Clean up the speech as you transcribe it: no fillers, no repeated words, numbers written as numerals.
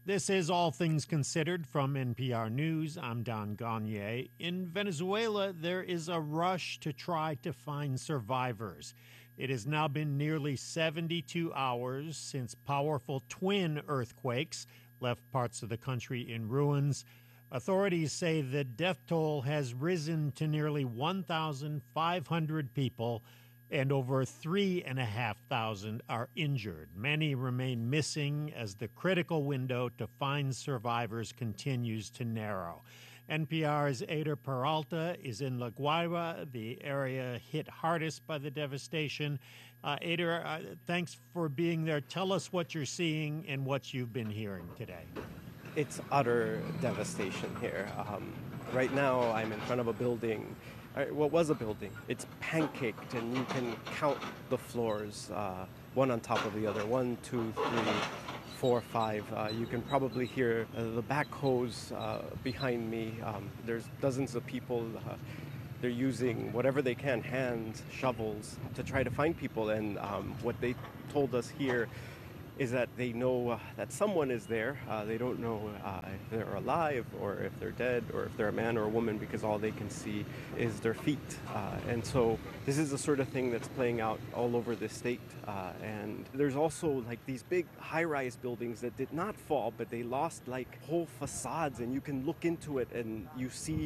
This is All Things Considered from NPR News. I'm Don Gagné. In Venezuela, there is a rush to try to find survivors. It has now been nearly 72 hours since powerful twin earthquakes left parts of the country in ruins. Authorities say the death toll has risen to nearly 1,500 people, and over 3,500 are injured. Many remain missing as the critical window to find survivors continues to narrow. NPR's Eder Peralta is in La Guaira, the area hit hardest by the devastation. Eder, thanks for being there. Tell us what you're seeing and what you've been hearing today. It's utter devastation here. Right now, I'm in front of a building. What was a building? It's pancaked, and you can count the floors, one on top of the other. 1, 2, 3, 4, 5. You can probably hear the backhoes behind me. There's dozens of people. They're using whatever they can, hands, shovels, to try to find people. And what they told us here is that they know that someone is there. They don't know if they're alive or if they're dead or if they're a man or a woman, because all they can see is their feet. And so this is the sort of thing that's playing out all over the state. And there's also like these big high-rise buildings that did not fall, but they lost like whole facades, and you can look into it and you see